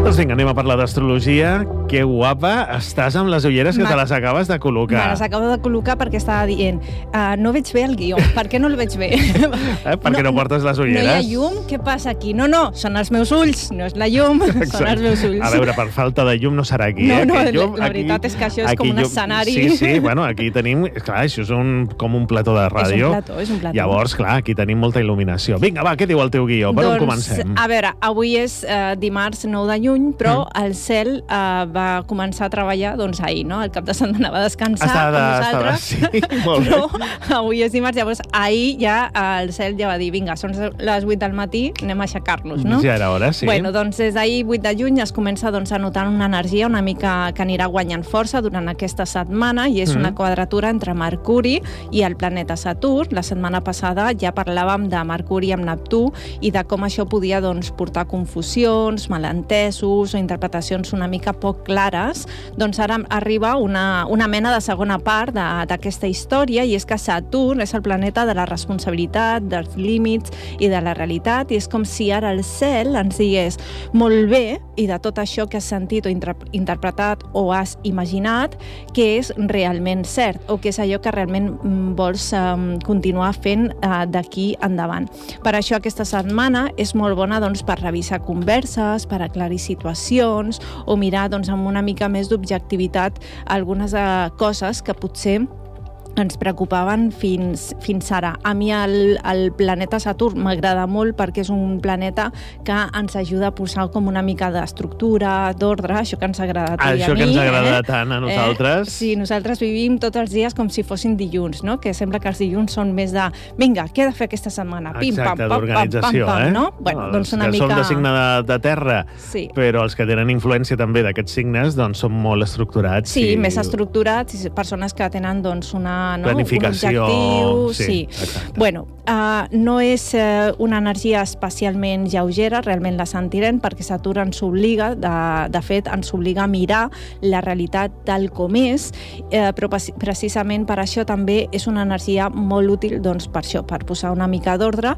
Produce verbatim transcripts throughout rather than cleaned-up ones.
Doncs vinga, anem a parlar d'astrologia. Que guapa estàs amb les ulleres que te les acabes de col·locar. Me les acabo de col·locar perquè estava dient uh, no veig bé el guió. Per què no el veig bé? Eh, perquè no, no portes les ulleres? No hi ha llum? Què passa aquí? No, no, són els meus ulls. No és la llum, Exacte. Són els meus ulls. A veure, per falta de llum no serà aquí. No, eh? no, llum, la veritat aquí, és que això és com un llum, escenari. Sí, sí, bueno, aquí tenim... Clar, això és un, com un plató de ràdio. És un plató, és un plató. Llavors, clar, aquí tenim molta il·luminació. Vinga, va, què diu el teu guió? Per doncs, on comencem? A veure, avui és uh, dimarts nou de juny, però mm. el cel uh, va començar a treballar doncs ahir, no? El cap de setmana va descansar estava, com nosaltres, estava, sí, molt però bé. Avui és dimarts, llavors ahir ja uh, el cel ja va dir, vinga, són les vuit del matí, anem a aixecar-nos, no? Ja era hora, sí. Bueno, doncs des d'ahir, vuit de juny, es comença doncs, a notar una energia una mica que anirà guanyant força durant aquesta setmana i és mm. una quadratura entre Mercuri i el planeta Saturn. La setmana passada ja parlàvem de Mercuri amb Neptú i de com això podia doncs, portar confusions, malentesos o interpretacions una mica poc clares. Doncs ara arriba una, una mena de segona part d'aquesta història i és que Saturn és el planeta de la responsabilitat, dels límits i de la realitat i és com si ara el cel ens digués molt bé i de tot això que has sentit o inter interpretat o has imaginat que és realment cert o que és allò que realment vols um, continuar fent uh, d'aquí endavant. Per això aquesta setmana és molt bona doncs, per revisar converses, per aclarir situacions o mirar doncs, amb una mica més d'objectivitat algunes uh, coses que potser ens preocupaven fins, fins ara. A mi el, el planeta Saturn m'agrada molt perquè és un planeta que ens ajuda a posar com una mica d'estructura, d'ordre, això que ens agrada a tu i a mi. Això que ens agrada eh? tant a nosaltres. Eh? Sí, nosaltres vivim tots els dies com si fossin dilluns, no? Que sembla que els dilluns són més de vinga, què he de fer aquesta setmana? Pim, Exacte, pam, pam, pam, pam, pam, eh? no? Bueno, no, doncs una que mica... som de signe de, de terra, sí. Però els que tenen influència també d'aquests signes doncs són molt estructurats. Sí, i... més estructurats, i persones que tenen doncs una... No? Planificació. Un objectiu, sí. sí. Bueno, uh, no és uh, una energia especialment lleugera, realment la sentirem perquè Saturn ens obliga, de, de fet, ens obliga a mirar la realitat tal com és, eh, però precisament per això també és una energia molt útil doncs, per això, per posar una mica d'ordre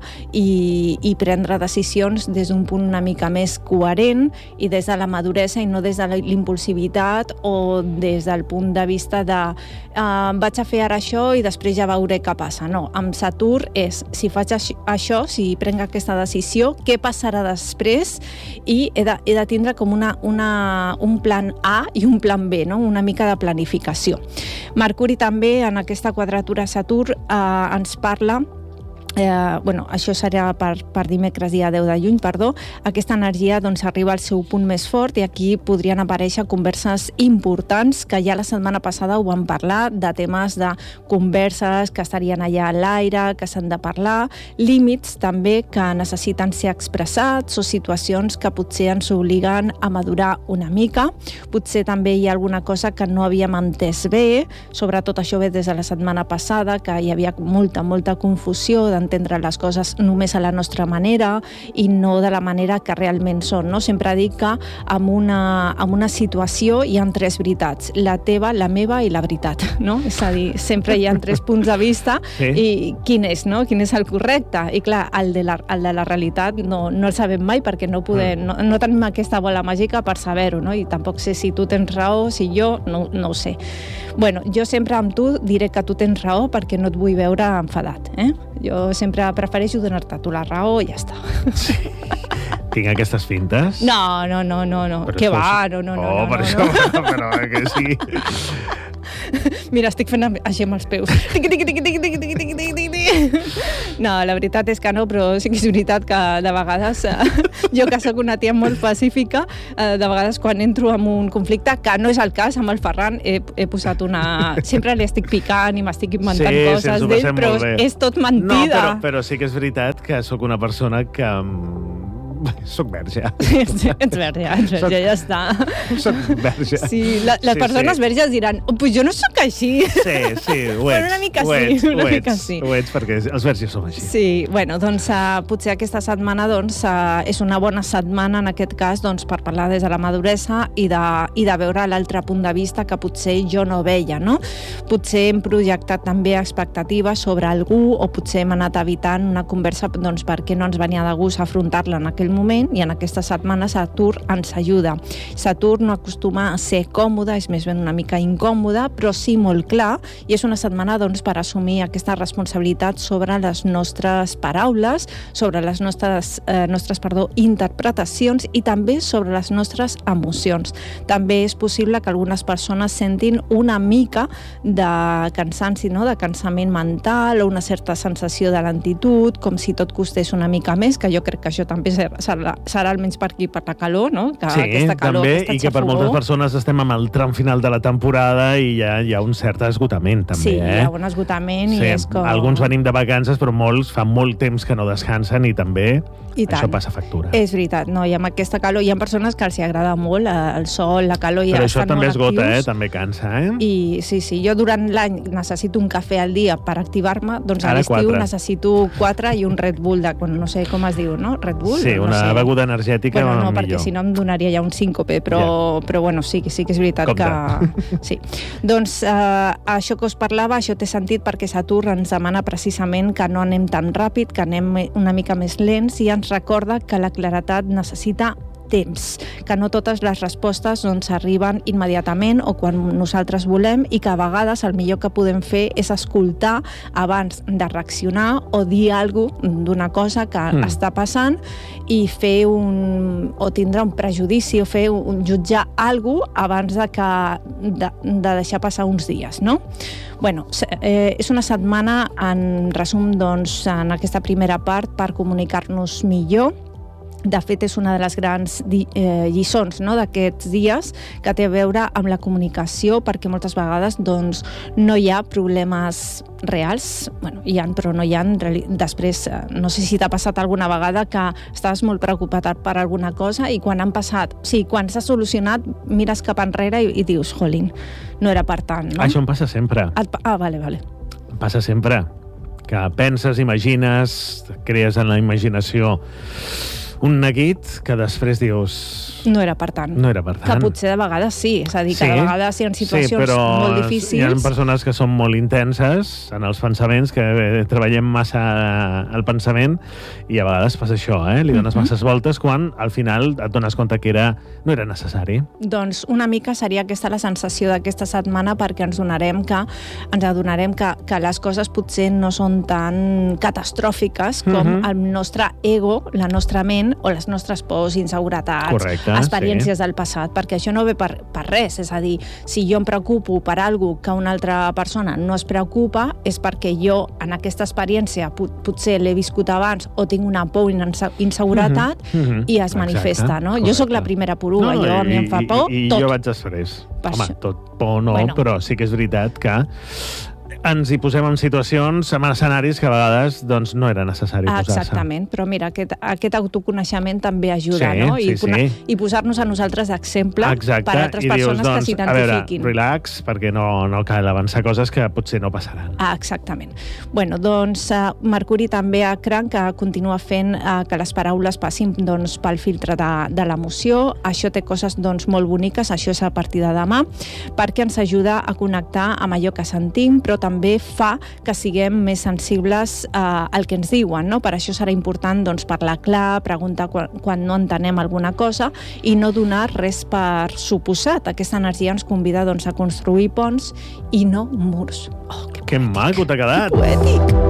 i, i prendre decisions des d'un punt una mica més coherent i des de la maduresa i no des de l'impulsivitat o des del punt de vista de uh, vaig a fer ara això i després ja veuré què passa. No, amb Saturn és, si faig això, si prenc aquesta decisió, què passarà després i he de, he de tindre com una, una, un plan A i un plan B, no? Una mica de planificació. Mercuri també, en aquesta quadratura Saturn, eh, ens parla Eh, bueno, això serà per, per dimecres dia deu de juny, perdó. Aquesta energia doncs, arriba al seu punt més fort i aquí podrien aparèixer converses importants que ja la setmana passada ho vam parlar, de temes de converses que estarien allà a l'aire, que s'han de parlar, límits també que necessiten ser expressats o situacions que potser ens obliguen a madurar una mica. Potser també hi ha alguna cosa que no havíem entès bé, sobretot això ve des de la setmana passada, que hi havia molta, molta confusió de entendre les coses només a la nostra manera i no de la manera que realment són. No? Sempre dic que en una, en una situació hi ha tres veritats, la teva, la meva i la veritat. No? És a dir, sempre hi ha tres punts de vista sí. I quin és, no? Quin és el correcte? I clar, el de la, el de la realitat no, no el sabem mai perquè no, podem, no, no tenim aquesta bola màgica per saber-ho, no? I tampoc sé si tu tens raó, si jo, no, no ho sé. Bueno, jo sempre amb tu diré que tu tens raó perquè no et vull veure enfadat, eh? Jo sempre prefereixo donar-te tu la raó i ja està. Sí. Tinc aquestes fintes? No, no, no, no, no. Què va? No, no, no. Oh, no, per no, això, no. però que sí. Mira, estic fent així amb els peus. Tiqui, tiqui, tiqui, tiqui, tiqui, tiqui, tiqui, tiqui. No, la veritat és que no, però sí que és veritat que de vegades, jo que sóc una tia molt pacífica, de vegades quan entro en un conflicte, que no és el cas, amb el Ferran he, he posat una... Sempre li estic picant i m'estic inventant sí, coses sí, d'ell, però és tot mentida. No, però, però sí que és veritat que sóc una persona que... Soc verge. Sí, sí, ets verge, ets verge, soc, ja està. Soc verge. Sí, la, les sí, persones sí. verges diran, oh, pues jo no sóc així. Sí, sí, ho ets. Però una mica ho sí, ets, una ho ets, mica sí. Ho ets, perquè els verges som així. Sí, bueno, doncs uh, potser aquesta setmana doncs, uh, és una bona setmana en aquest cas doncs, per parlar des de la maduresa i de, i de veure l'altre punt de vista que potser jo no veia, no? Potser hem projectat també expectatives sobre algú o potser hem anat evitant una conversa doncs, perquè no ens venia de gust afrontar-la en aquell aquell moment, i en aquesta setmana Saturn ens ajuda. Saturn no acostuma a ser còmode, és més ben una mica incòmode, però sí molt clar, i és una setmana doncs, per assumir aquesta responsabilitat sobre les nostres paraules, sobre les nostres, eh, nostres perdó, interpretacions i també sobre les nostres emocions. També és possible que algunes persones sentin una mica de cansanci, no? De cansament mental o una certa sensació de lentitud, com si tot costés una mica més, que jo crec que això també serà, serà almenys per aquí, per la calor, no? Que sí, aquesta calor, també, aquesta i que per xafogó. moltes persones estem amb el tram final de la temporada i ja hi ha un cert esgotament, també. Sí, eh? hi ha un esgotament sí, i és com... Alguns venim de vacances, però molts fa molt temps que no descansen i també I això tant. passa factura. És veritat, no? I amb aquesta calor hi ha persones que els agrada molt el sol, la calor, i però això estan també molt esgota, actius. eh? També cansa, eh? I sí, sí, jo durant l'any necessito un cafè al dia per activar-me, doncs a Ara l'estiu quatre. necessito quatre i un Red Bull, de, no sé com es diu, no? Red Bull? Sí, no una sé. beguda energètica bueno, no, millor. perquè si no em donaria ja un síncope, però, yeah. però bueno, sí, sí que és veritat Compte. que... Sí. Doncs eh, això que us parlava, això té sentit perquè Saturn ens demana precisament que no anem tan ràpid, que anem una mica més lents, i ens recorda que la claretat necessita temps, que no totes les respostes doncs, arriben immediatament o quan nosaltres volem, i que a vegades el millor que podem fer és escoltar abans de reaccionar o dir alguna cosa d'una cosa que mm. està passant, i fer un... o tindre un prejudici o fer un jutjar alguna cosa abans de, que, de, de deixar passar uns dies, no? Bueno, eh, és una setmana, en resum, doncs, en aquesta primera part, per comunicar-nos millor. De fet, és una de les grans eh, lliçons, no?, d'aquests dies, que té a veure amb la comunicació, perquè moltes vegades doncs, no hi ha problemes reals. Bueno, hi ha, però no hi ha. Després, no sé si t'ha passat alguna vegada que estaves molt preocupat per alguna cosa i quan han passat, sí, quan s'ha solucionat, mires cap enrere i, i dius, jolín, no era per tant, no? Això em passa sempre. Et, ah, vale, vale. Em passa sempre. Que penses, imagines, crees en la imaginació un neguit que després dius... No era per tant. No era per tant. Que potser de vegades sí, és a dir, que sí, de vegades hi ha situacions sí, però molt difícils. hi ha persones que són molt intenses en els pensaments, que eh, treballem massa el pensament, i a vegades passa això, eh? Li dones uh-huh. masses voltes quan al final et dones compte que era, no era necessari. Doncs una mica seria aquesta la sensació d'aquesta setmana, perquè ens donarem que ens adonarem que, que les coses potser no són tan catastròfiques com uh-huh. el nostre ego, la nostra ment o les nostres pors, inseguretats, correcte, experiències sí. del passat, perquè això no ve per, per res, és a dir, si jo em preocupo per alguna que una altra persona no es preocupa, és perquè jo en aquesta experiència pot, potser l'he viscut abans o tinc una por i una inseguretat uh-huh, uh-huh, i es manifesta, no? Correcte. Jo sóc la primera poruga, no, jo a mi em fa por i, i, tot. I jo vaig després. Per Home, això. tot por no, bueno. Però sí que és veritat que ens hi posem en situacions, en escenaris que a vegades doncs, no era necessari posar-se. Exactament, però mira, aquest, aquest autoconeixement també ajuda, sí, no? I, sí, sí. I posar-nos a nosaltres d'exemple per a altres I persones dius, doncs, que s'identifiquin. A veure, relax, perquè no, no cal avançar coses que potser no passaran. Ah, exactament. Bueno, doncs uh, Mercuri també ha cranc que continua fent uh, que les paraules passin doncs, pel filtre de, de l'emoció. Això té coses doncs, molt boniques, això és a partir de demà, perquè ens ajuda a connectar amb allò que sentim, però també fa que siguem més sensibles eh, al que ens diuen, no? Per això serà important doncs, parlar clar, preguntar quan, quan no entenem alguna cosa i no donar res per suposat. Aquesta energia ens convida doncs, a construir ponts i no murs. Oh, que, que maco t'ha quedat! Poètic!